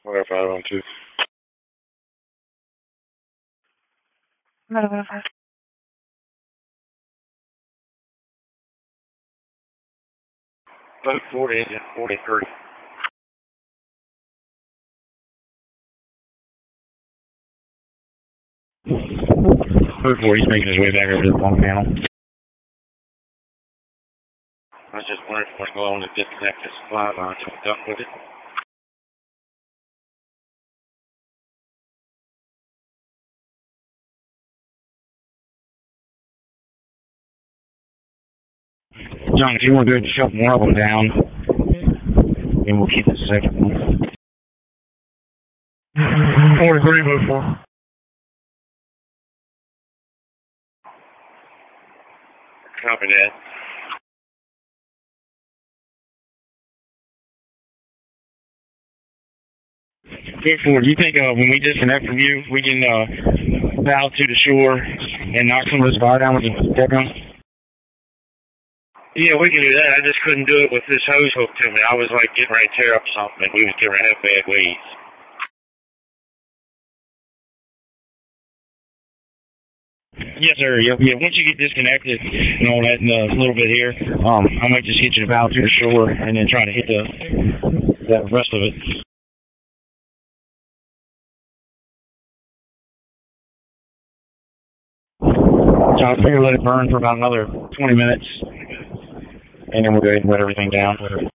Whatever, 512. No. 40, engine 43. 4, he's making his way back over to the pump panel. I was just wondering if I could go on to disconnect this supply line to hook up with it. John, if you want to go ahead and shut one of them down, then we'll keep the second one. 43, move 4. Copy that. Okay, Ford, do you think when we disconnect from you, we can bow to the shore and knock some of this fire down with the deck on? Yeah, we can do that. I just couldn't do it with this hose hooked to me. I was like getting ready to tear up something, and we was getting ready to have bad weeds. Yes, sir. Yeah. Once you get disconnected and all that in a little bit here, I might just get you to bow to the shore and then try to hit the rest of it. So I'll figure let it burn for about another 20 minutes, and then we'll go ahead and wet everything down.